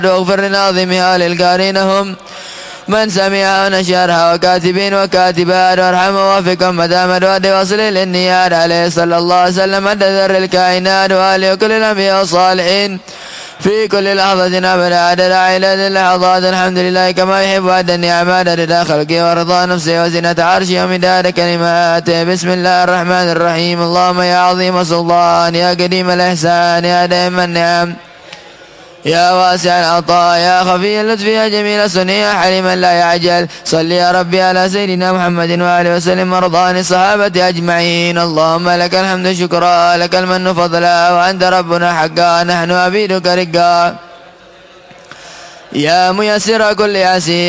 واغفر لناظمها للقارين هم من سمعها ونشرها وكاتبين وكاتبات وارحم ووفقهم مدام الوعد واصل للنيات عليه صلى الله عليه وسلم عند ذر الكائنات وآله وكل الأنبياء والصالحين في كل لحظة أبدا عدد عائلة اللحظات. الحمد لله كما يحب عد النعمات عدد خلقه ورضا نفسه وزنة عرشه ومداد كلماته. بسم الله الرحمن الرحيم. اللهم يا عظيم سلطان يا قديم الإحسان يا دائم النعم يا واسع العطاء يا خفي اللطف يا جميل الصنع يا حليما لا يعجل صل يا ربي على سيدنا محمد وآله وسلم وارض عن الصحابة أجمعين. اللهم لك الحمد شكرا لك المن فضلا وأنت ربنا حقا نحن عبيدك رقا يا ميسر كل عسير